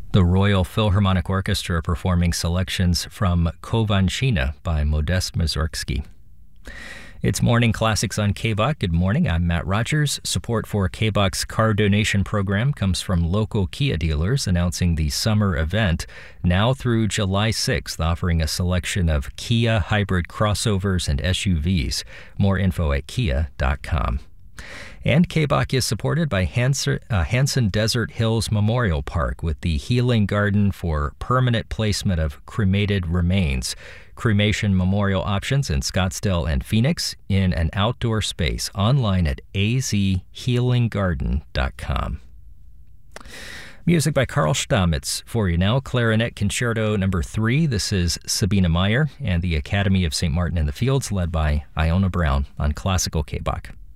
The Royal Philharmonic Orchestra performing selections from Kovanchina by Modest Mussorgsky. It's Morning Classics on KBOK. Good morning, I'm Matt Rogers. Support for KBOK's car donation program comes from local Kia dealers announcing the summer event now through July 6th, offering a selection of Kia hybrid crossovers and SUVs. More info at kia.com. And KBOK is supported by Hanson Desert Hills Memorial Park with the Healing Garden for permanent placement of cremated remains. Cremation memorial options in Scottsdale and Phoenix in an outdoor space. Online at azhealinggarden.com. Music by Carl Stamitz for you now. Clarinet Concerto No. 3. This is Sabina Meyer and the Academy of St. Martin in the Fields, led by Iona Brown on Classical KBOK.